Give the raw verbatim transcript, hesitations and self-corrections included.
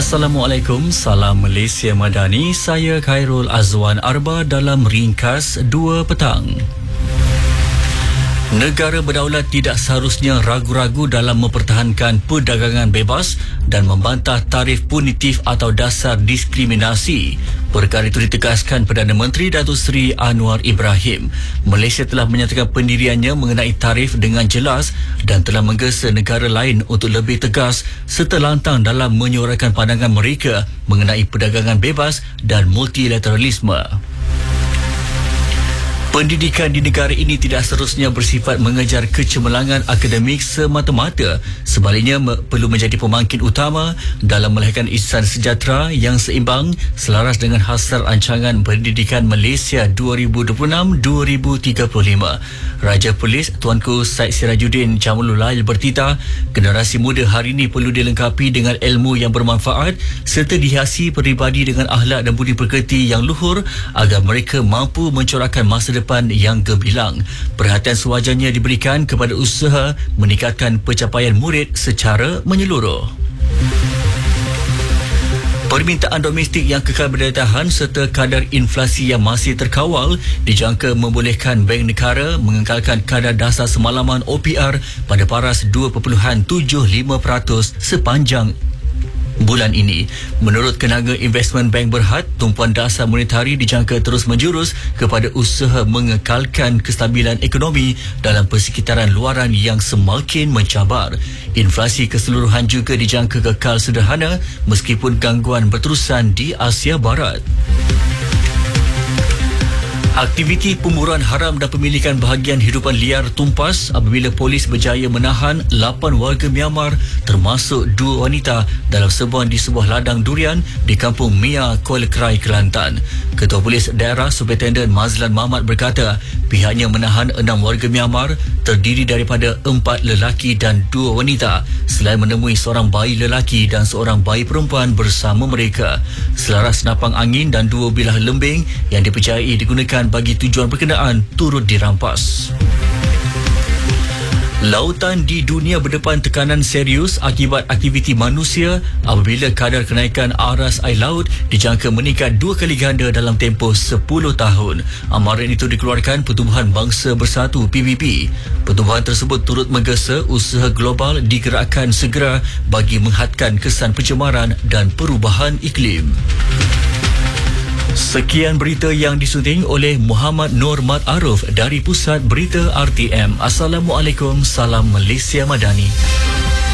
Assalamualaikum, salam Malaysia Madani. Saya Khairul Azwan Arba dalam ringkas dua petang. Negara berdaulat tidak seharusnya ragu-ragu dalam mempertahankan perdagangan bebas dan membantah tarif punitif atau dasar diskriminasi. Perkara itu ditegaskan Perdana Menteri Datuk Seri Anwar Ibrahim. Malaysia telah menyatakan pendiriannya mengenai tarif dengan jelas dan telah menggesa negara lain untuk lebih tegas serta lantang dalam menyuarakan pandangan mereka mengenai perdagangan bebas dan multilateralisme. Pendidikan di negara ini tidak seterusnya bersifat mengejar kecemerlangan akademik semata-mata. Sebaliknya perlu menjadi pemangkin utama dalam melahirkan insan sejahtera yang seimbang selaras dengan hasrat rancangan pendidikan Malaysia dua ribu dua puluh enam dua ribu tiga puluh lima. Raja Polis Tuanku Syed Sirajuddin Jamilul Lail bertitah, generasi muda hari ini perlu dilengkapi dengan ilmu yang bermanfaat serta dihiasi peribadi dengan akhlak dan budi pekerti yang luhur agar mereka mampu mencorakkan masa depan yang gemilang. Perhatian sewajarnya diberikan kepada usaha meningkatkan pencapaian murid secara menyeluruh. Permintaan domestik yang kekal berdaya tahan serta kadar inflasi yang masih terkawal dijangka membolehkan Bank Negara mengekalkan kadar dasar semalaman O P R pada paras dua perpuluhan tujuh lima peratus sepanjang bulan ini. Menurut Kenaga Investment Bank Berhad, tumpuan dasar monetari dijangka terus menjurus kepada usaha mengekalkan kestabilan ekonomi dalam persekitaran luaran yang semakin mencabar. Inflasi keseluruhan juga dijangka kekal sederhana meskipun gangguan berterusan di Asia Barat. Aktiviti pemburuan haram dan pemilikan bahagian hidupan liar tumpas apabila polis berjaya menahan lapan warga Myanmar termasuk dua wanita dalam serbuan di sebuah ladang durian di kampung Mia, Kuala Krai, Kelantan. Ketua Polis Daerah Superintendent Mazlan Mahmat berkata pihaknya menahan enam warga Myanmar terdiri daripada empat lelaki dan dua wanita selain menemui seorang bayi lelaki dan seorang bayi perempuan bersama mereka. Selaras napang angin dan dua bilah lembing yang dipercayai digunakan bagi tujuan berkenaan turut dirampas. Lautan di dunia berdepan tekanan serius akibat aktiviti manusia apabila kadar kenaikan aras air laut dijangka meningkat dua kali ganda dalam tempoh sepuluh tahun. Amaran itu dikeluarkan Pertubuhan Bangsa Bersatu P B B. Pertubuhan tersebut turut menggesa usaha global digerakkan segera bagi menghadkan kesan pencemaran dan perubahan iklim. Sekian berita yang disunting oleh Muhammad Nur Mat Aruf dari Pusat Berita R T M. Assalamualaikum, salam Malaysia Madani.